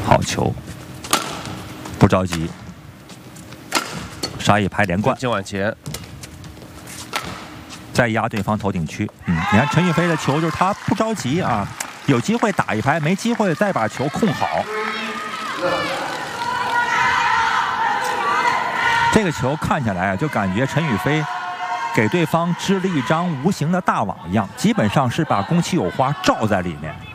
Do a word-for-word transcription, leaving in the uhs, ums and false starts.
好球，不着急，杀一排连贯。 今晚前。 再压对方头顶区，嗯，你看陈雨菲的球就是他不着急啊，有机会打一排，没机会再把球控好。这个球看起来啊，就感觉陈雨菲给对方织了一张无形的大网一样，基本上是把宫崎有花罩在里面。